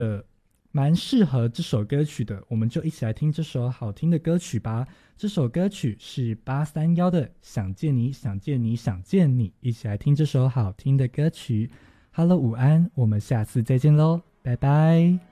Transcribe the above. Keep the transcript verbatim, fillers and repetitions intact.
呃蛮适合这首歌曲的，我们就一起来听这首好听的歌曲吧。这首歌曲是八三幺的《想见你想见你想见你》，一起来听这首好听的歌曲。Hello，午安，我们下次再见喽，拜拜。